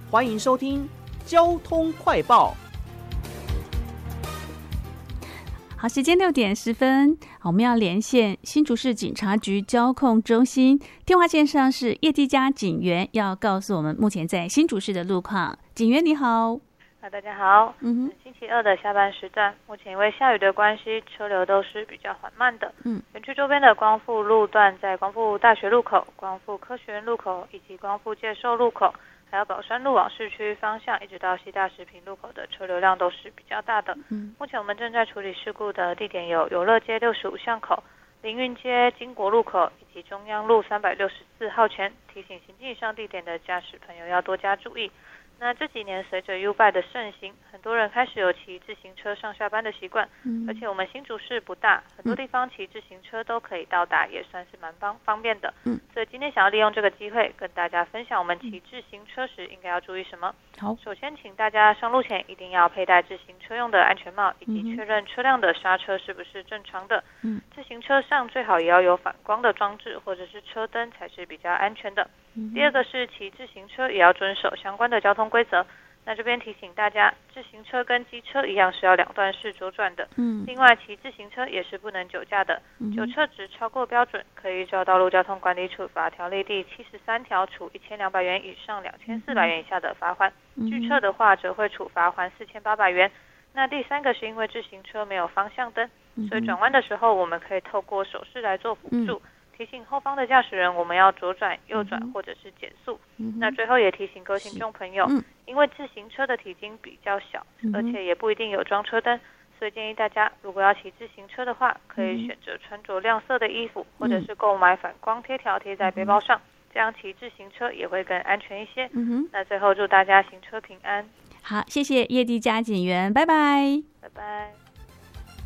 欢迎收听交通快报。 好，时间6:10，我们要连线新竹市警察局交控中心，电话线上是叶继嘉警员，要告诉我们目前在新竹市的路况。警员你好。 大家好。星期二的下班时段，目前因为下雨的关系，车流都是比较缓慢的。园区周边的光复路段，在光复大学路口、光复科学园路口以及光复介寿路口，还有宝山路往市区方向，一直到西大食品路口的车流量都是比较大的。目前我们正在处理事故的地点有游乐街65巷口、凌云街金国路口以及中央路364号前，提醒行经以上地点的驾驶朋友要多加注意。那这几年随着 U-Bike 的盛行，很多人开始有骑自行车上下班的习惯，而且我们新竹市不大，很多地方骑自行车都可以到达，也算是蛮方便的。所以今天想要利用这个机会跟大家分享我们骑自行车时应该要注意什么。好，首先请大家上路前一定要佩戴自行车用的安全帽，以及确认车辆的刹车是不是正常的。自行车上最好也要有反光的装置或者是车灯才是比较安全的。第二个是骑自行车也要遵守相关的交通规则。那这边提醒大家，自行车跟机车一样是要两段式左转的。另外骑自行车也是不能酒驾的。酒测值超过标准，可以照道路交通管理处罚条例第73条处1200元以上2400元以下的罚款。拒测的话则会处罚还4800元。那第三个是因为自行车没有方向灯，所以转弯的时候我们可以透过手势来做辅助。提醒后方的驾驶人我们要左转、右转或者是减速。那最后也提醒各位听众朋友，因为自行车的体积比较小，而且也不一定有装车灯，所以建议大家如果要骑自行车的话，可以选择穿着亮色的衣服，或者是购买反光贴条贴在背包上，这样骑自行车也会更安全一些。那最后祝大家行车平安。 好，谢谢叶继嘉警员，拜拜。 拜拜。